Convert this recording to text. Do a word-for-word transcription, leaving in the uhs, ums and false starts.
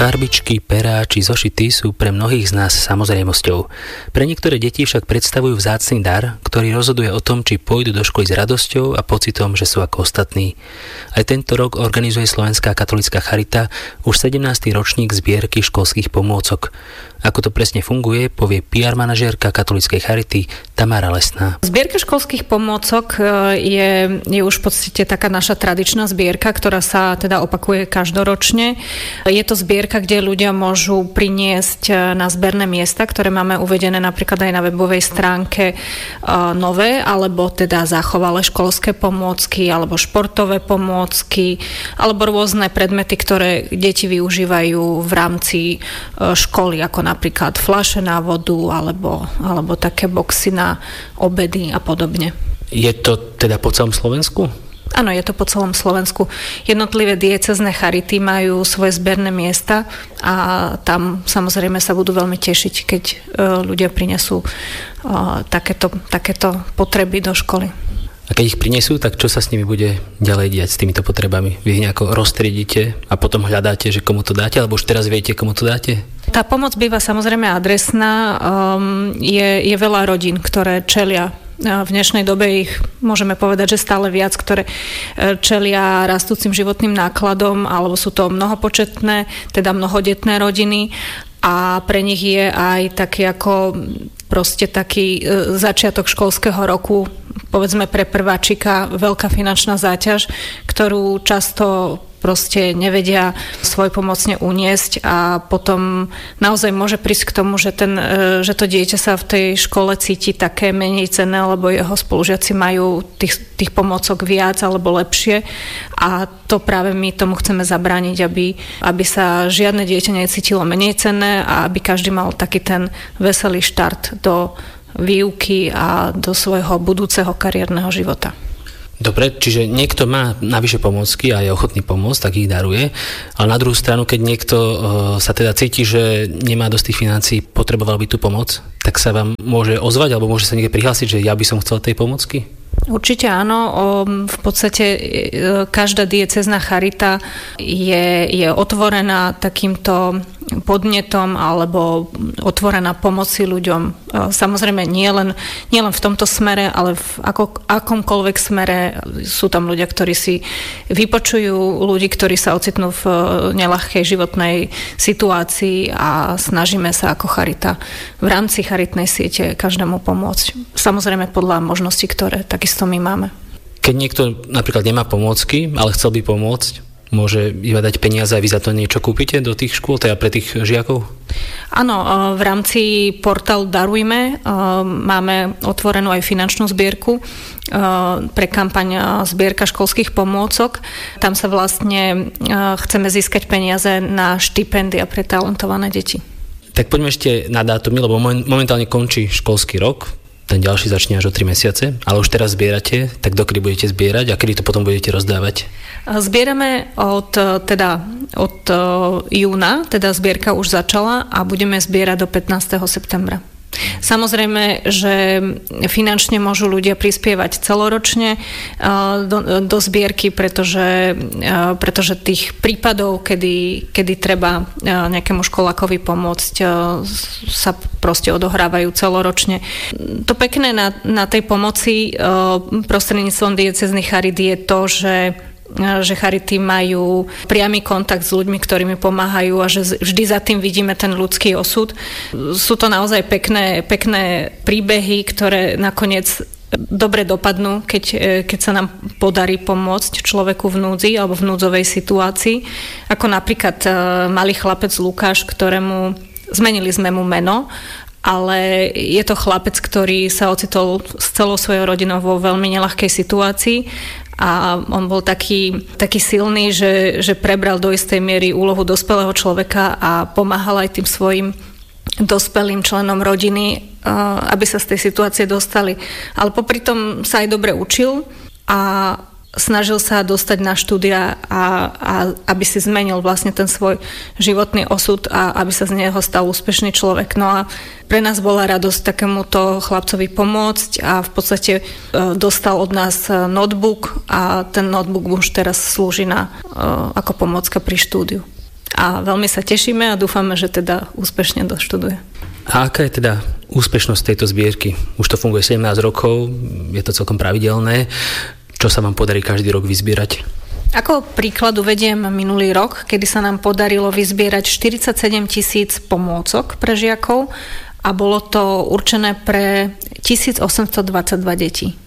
Farbičky, perá či zošity sú pre mnohých z nás samozrejmosťou. Pre niektoré deti však predstavujú vzácny dar, ktorý rozhoduje o tom, či pôjdu do školy s radosťou a pocitom, že sú ako ostatní. Aj tento rok organizuje Slovenská katolícka charita už sedemnásty ročník zbierky školských pomôcok. Ako to presne funguje, povie pé er manažérka katolíckej charity Tamara Lesná. Zbierka školských pomôcok je, je už v podstate taká naša tradičná zbierka, ktorá sa teda opakuje každoročne. Je to zbierka, kde ľudia môžu priniesť na zberné miesta, ktoré máme uvedené napríklad aj na webovej stránke nové, alebo teda zachovalé školské pomôcky, alebo športové pomôcky, alebo rôzne predmety, ktoré deti využívajú v rámci školy, ako napríklad fľaše na vodu, alebo, alebo také boxy na obedy a podobne. Je to teda po celom Slovensku? Áno, je to po celom Slovensku. Jednotlivé diecézne charity majú svoje zberné miesta a tam samozrejme sa budú veľmi tešiť, keď ľudia prinesú takéto, takéto potreby do školy. A keď ich prinesú, tak čo sa s nimi bude ďalej diať s týmito potrebami? Vy ich nejako roztriedite a potom hľadáte, že komu to dáte, alebo už teraz viete, komu to dáte? Tá pomoc býva samozrejme adresná. Um, je, je veľa rodín, ktoré čelia v dnešnej dobe, ich môžeme povedať, že stále viac, ktoré čelia rastúcim životným nákladom, alebo sú to mnohopočetné, teda mnohodetné rodiny a pre nich je aj taký ako proste taký začiatok školského roku, povedzme pre prváčika, veľká finančná záťaž, ktorú často proste nevedia svojpomocne uniesť a potom naozaj môže prísť k tomu, že, ten, že to dieťa sa v tej škole cíti také menej cenné, lebo jeho spolužiaci majú tých, tých pomôcok viac alebo lepšie a to práve my tomu chceme zabrániť, aby, aby sa žiadne dieťa necítilo menej cenné a aby každý mal taký ten veselý štart do výuky a do svojho budúceho kariérneho života. Dobre, čiže niekto má navyše pomôcky a je ochotný pomôcť, tak ich daruje, ale na druhú stranu, keď niekto uh, sa teda cíti, že nemá dosť tých financií, potreboval by tú pomoc, tak sa vám môže ozvať alebo môže sa niekde prihlásiť, že ja by som chcel tej pomocky? Určite áno. V podstate každá diecézna charita je, je otvorená takýmto podnetom alebo otvorená pomoci ľuďom. Samozrejme nie len, nie len v tomto smere, ale v ako, akomkoľvek smere sú tam ľudia, ktorí si vypočujú ľudí, ktorí sa ocitnú v neľahkej životnej situácii a snažíme sa ako charita v rámci charitnej siete každému pomôcť. Samozrejme podľa možností, ktoré takisto my máme. Keď niekto napríklad nemá pomôcky, ale chcel by pomôcť, môže iba dať peniaze a vy za to niečo kúpite do tých škôl, teda pre tých žiakov? Áno, v rámci portálu Darujme máme otvorenú aj finančnú zbierku pre kampaň zbierka školských pomôcok. Tam sa vlastne chceme získať peniaze na štipendia pre talentované deti. Tak poďme ešte na dátumy, lebo momentálne končí školský rok. Ten ďalší začne až o tri mesiace, ale už teraz zbierate, tak dokedy budete zbierať a kedy to potom budete rozdávať? Zbierame od, teda, od júna, teda zbierka už začala a budeme zbierať do pätnásteho septembra. Samozrejme, že finančne môžu ľudia prispievať celoročne do, do zbierky, pretože, pretože tých prípadov, kedy, kedy treba nejakému školákovi pomôcť, sa proste odohrávajú celoročne. To pekné na, na tej pomoci prostredníctvom diecéznych charit je to, že že charity majú priamy kontakt s ľuďmi, ktorí mi pomáhajú a že vždy za tým vidíme ten ľudský osud. Sú to naozaj pekné, pekné príbehy, ktoré nakoniec dobre dopadnú, keď, keď sa nám podarí pomôcť človeku v núdzi alebo v núdzovej situácii. Ako napríklad malý chlapec Lukáš, ktorému zmenili sme mu meno, ale je to chlapec, ktorý sa ocitol s celou svojou rodinou vo veľmi neľahkej situácii a on bol taký, taký silný, že, že prebral do istej miery úlohu dospelého človeka a pomáhal aj tým svojim dospelým členom rodiny, aby sa z tej situácie dostali. Ale popri tom sa aj dobre učil a snažil sa dostať na štúdia a, a aby si zmenil vlastne ten svoj životný osud a aby sa z neho stal úspešný človek. No a pre nás bola radosť takémuto chlapcovi pomôcť a v podstate dostal od nás notebook a ten notebook už teraz slúži na, ako pomôcka pri štúdiu. A veľmi sa tešíme a dúfame, že teda úspešne doštuduje. A aká je teda úspešnosť tejto zbierky? Už to funguje sedemnásť rokov, je to celkom pravidelné. Čo sa vám podarí každý rok vyzbierať? Ako príklad uvediem minulý rok, kedy sa nám podarilo vyzbierať štyridsaťsedem tisíc pomôcok pre žiakov a bolo to určené pre tisícosemstodvadsaťdva detí.